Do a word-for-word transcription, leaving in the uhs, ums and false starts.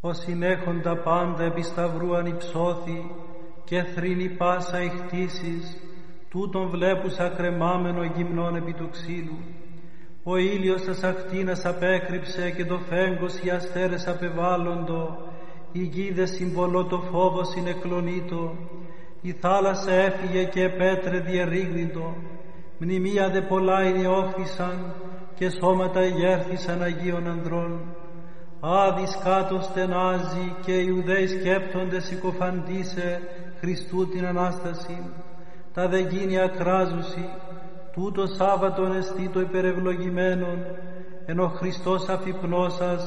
ως συνέχοντα πάντα επί σταυρού ανυψώθη και θρήνει πάσα η χτίσεις, τούτον βλέπουσα κρεμάμενο γυμνών επί του ξύλου. Ο ήλιος τας ακτίνας απέκρυψε και το φέγγος οι αστέρες απεβάλλοντο, η γη δε συμβολό το φόβο συνεκλονίτο, η θάλασσα έφυγε και επέτρε διερρήγνητο, μνημεία δε πολλά ενιώθησαν και σώματα εγέρθησαν Αγίων ανδρών. Άδης κάτω στενάζει και οι Ιουδαίοι σκέπτονται συκοφαντήσε Χριστού την Ανάσταση. Τα δε γίνει ακράζουσι, τούτο Σάββατον εστί το υπερευλογημένον, ενώ Χριστός αφυπνώσας